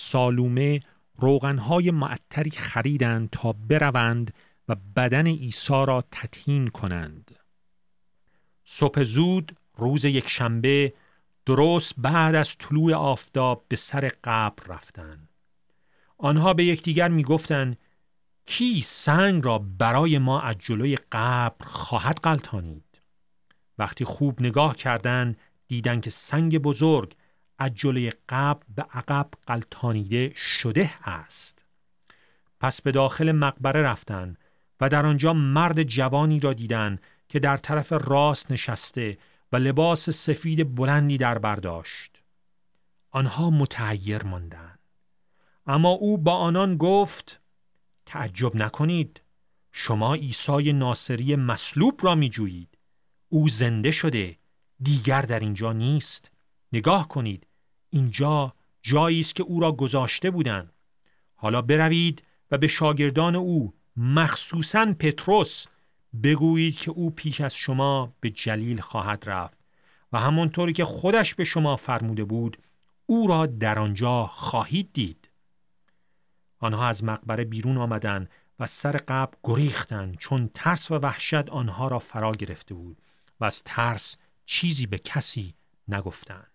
سالومه روغنهای معطری خریدند تا بروند و بدن عیسی را تطهین کنند. صبح زود روز یکشنبه درست بعد از طلوع آفتاب به سر قبر رفتند. آنها به یکدیگر می‌گفتند کی سنگ را برای ما از جلوی قبر خواهد غلطانید؟ وقتی خوب نگاه کردند دیدند که سنگ بزرگ از جلوی قبر به عقب غلطانیده شده است. پس به داخل مقبره رفتند و در آنجا مرد جوانی را دیدند که در طرف راست نشسته و لباس سفید بلندی در بر داشت. آنها متحیر ماندند. اما او با آنان گفت تعجب نکنید، شما عیسی ناصری مصلوب را می جویید. او زنده شده، دیگر در اینجا نیست. نگاه کنید، اینجا جایی است که او را گذاشته بودند. حالا بروید و به شاگردان او، مخصوصاً پتروس، بگویید که او پیش از شما به جلیل خواهد رفت و همانطوری که خودش به شما فرموده بود او را در آنجا خواهید دید. آنها از مقبره بیرون آمدند و سر قبر گریختند، چون ترس و وحشت آنها را فرا گرفته بود و از ترس چیزی به کسی نگفتند.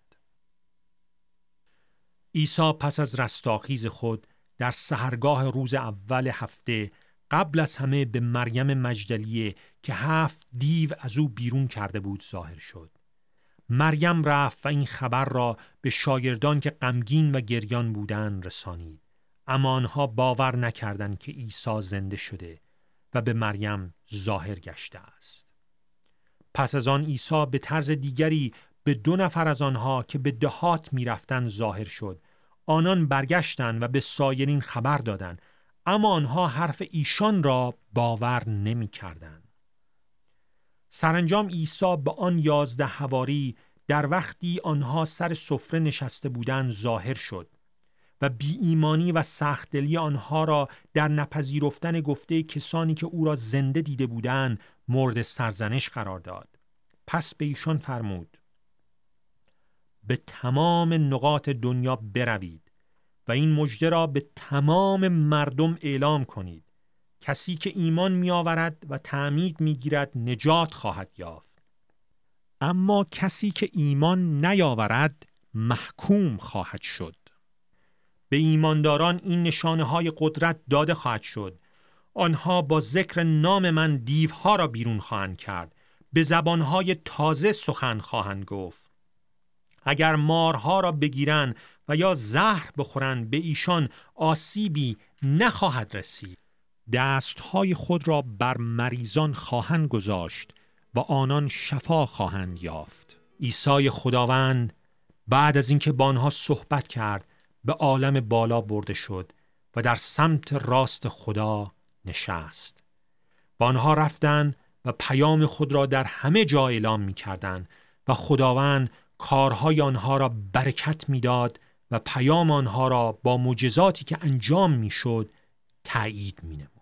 عیسی پس از رستاخیز خود در سحرگاه روز اول هفته قبل از همه به مریم مجدلیه که 7 دیو از او بیرون کرده بود ظاهر شد. مریم رفت و این خبر را به شاگردان که غمگین و گریان بودند رسانید، اما آنها باور نکردند که عیسی زنده شده و به مریم ظاهر گشته است. پس از آن عیسی به طرز دیگری به 2 نفر از آنها که به دهات می رفتند ظاهر شد. آنان برگشتند و به سایرین خبر دادند، اما آنها حرف ایشان را باور نمی کردند. سرانجام عیسی به آن 11 حواری در وقتی آنها سر سفره نشسته بودند ظاهر شد و بی ایمانی و سخت دلی آنها را در نپذیرفتن گفته کسانی که او را زنده دیده بودند مورد سرزنش قرار داد. پس به ایشان فرمود به تمام نقاط دنیا بروید و این مژده را به تمام مردم اعلام کنید. کسی که ایمان می آورد و تعمید می گیرد نجات خواهد یافت، اما کسی که ایمان نیاورد محکوم خواهد شد. به ایمانداران این نشانه های قدرت داده خواهد شد. آنها با ذکر نام من دیوها را بیرون خواهند کرد، به زبانهای تازه سخن خواهند گفت. اگر مارها را بگیرند و یا زهر بخورند به ایشان آسیبی نخواهد رسید. دستهای خود را بر مریضان خواهند گذاشت و آنان شفا خواهند یافت. عیسی خداوند بعد از اینکه با آنها صحبت کرد به عالم بالا برده شد و در سمت راست خدا نشست. با آنها رفتند و پیام خود را در همه جا اعلام می کردند و خداوند کارهای آنها را برکت می داد و پیام آنها را با معجزاتی که انجام می شد تأیید می نمود.